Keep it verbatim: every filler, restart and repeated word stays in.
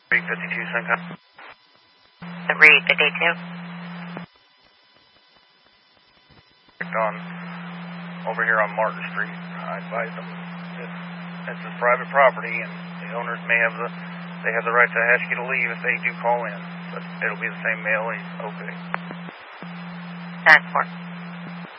three fifty-two, Suncut. three fifty-two. On, over here on Martin Street. I advise them it's, it's his private property, and the owners may have the, they have the right to ask you to leave if they do call in, but it'll be the same mail. Okay. Transport.